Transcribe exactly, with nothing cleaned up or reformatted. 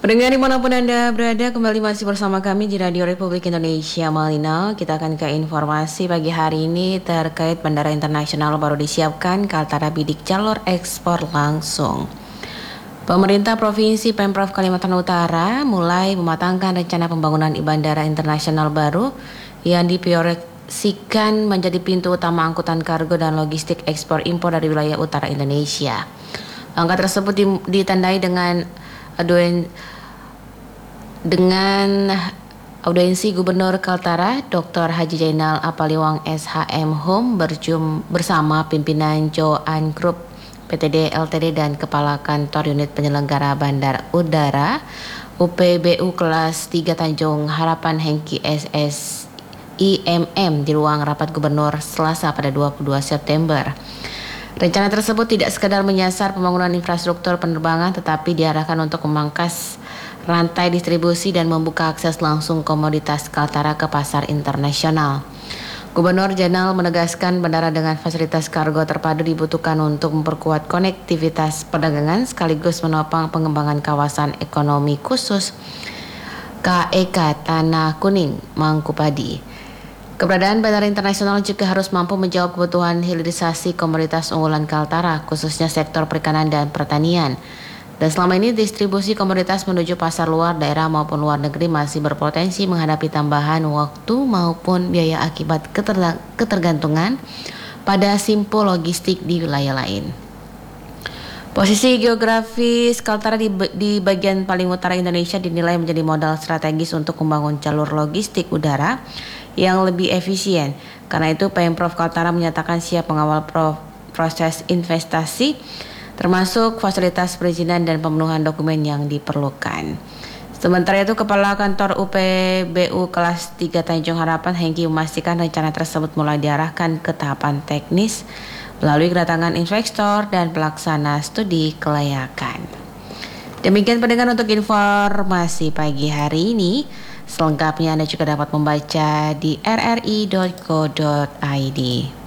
Pendengar dimanapun Anda berada, kembali masih bersama kami di Radio Republik Indonesia Malino. Kita akan ke informasi pagi hari ini terkait Bandara Internasional baru disiapkan, Kaltara bidik jalur ekspor langsung. Pemerintah Provinsi Pemprov Kalimantan Utara mulai mematangkan rencana pembangunan Bandara Internasional baru yang diproyeksikan menjadi pintu utama angkutan kargo dan logistik ekspor impor dari wilayah utara Indonesia. Langkah tersebut ditandai dengan Audien, dengan audiensi Gubernur Kaltara Doktor Haji Jainal Apaliwang S H M Hum berjum bersama pimpinan Joan Group P T D L T D dan Kepala Kantor Unit Penyelenggara Bandar Udara U P B U Kelas tiga Tanjung Harapan Hengki S S I M M di ruang rapat Gubernur Selasa pada dua puluh dua September. Rencana tersebut tidak sekedar menyasar pembangunan infrastruktur penerbangan, tetapi diarahkan untuk memangkas rantai distribusi dan membuka akses langsung komoditas Kaltara ke pasar internasional. Gubernur Jainal menegaskan bandara dengan fasilitas kargo terpadu dibutuhkan untuk memperkuat konektivitas perdagangan sekaligus menopang pengembangan kawasan ekonomi khusus K E K Tanah Kuning, Mangkupadi. Keberadaan Bandara Internasional juga harus mampu menjawab kebutuhan hilirisasi komoditas unggulan Kaltara, khususnya sektor perikanan dan pertanian. Dan selama ini distribusi komoditas menuju pasar luar daerah maupun luar negeri masih berpotensi menghadapi tambahan waktu maupun biaya akibat ketergantungan pada simpul logistik di wilayah lain. Posisi geografis Kaltara di, di bagian paling utara Indonesia dinilai menjadi modal strategis untuk membangun jalur logistik udara yang lebih efisien. Karena itu Pemprov Kaltara menyatakan siap mengawal pro, proses investasi termasuk fasilitas perizinan dan pemenuhan dokumen yang diperlukan. Sementara itu Kepala Kantor U P B U Kelas tiga Tanjung Harapan Hengki memastikan rencana tersebut mulai diarahkan ke tahapan teknis melalui kedatangan investor dan pelaksana studi kelayakan. Demikian pendengar untuk informasi pagi hari ini. Selengkapnya Anda juga dapat membaca di r r i dot co dot i d.